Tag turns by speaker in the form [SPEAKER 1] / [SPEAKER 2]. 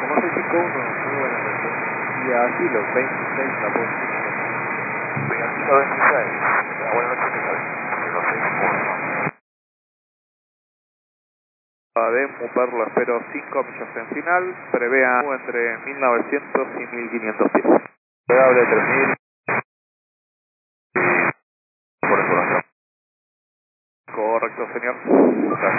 [SPEAKER 1] 651, muy buenas noches. Y a Kilo 26, la posición.
[SPEAKER 2] Venga, Kilo 26. Buenas noches, Kilo 6.
[SPEAKER 1] De Mumbar la espero 5 millas en final, prevea entre 1900 y 1500 pies.
[SPEAKER 2] Probable 3000 por información.
[SPEAKER 1] Correcto, señor.